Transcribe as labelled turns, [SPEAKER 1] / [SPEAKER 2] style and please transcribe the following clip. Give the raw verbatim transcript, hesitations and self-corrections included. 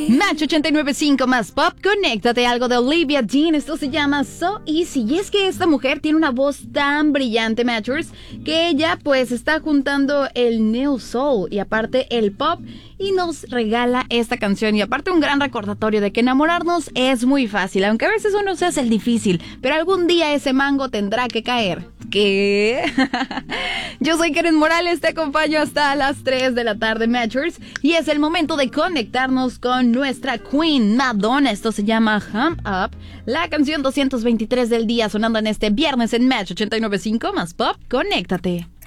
[SPEAKER 1] Match ochenta y nueve punto cinco más pop, conéctate, algo de Olivia Dean. Esto se llama So Easy. Y es que esta mujer tiene una voz tan brillante, Matchers, que ella pues está juntando el neo soul y aparte el pop, y nos regala esta canción. Y aparte un gran recordatorio de que enamorarnos es muy fácil, aunque a veces uno se hace el difícil, pero algún día ese mango tendrá que caer. ¿Qué? Yo soy Karen Morales, te acompaño hasta las tres de la tarde, Matchers, y es el momento de conectarnos con nuestra Queen Madonna. Esto se llama Hump Up, la canción doscientos veintitrés del día, sonando en este viernes en Match ochenta y nueve punto cinco más pop. Conéctate.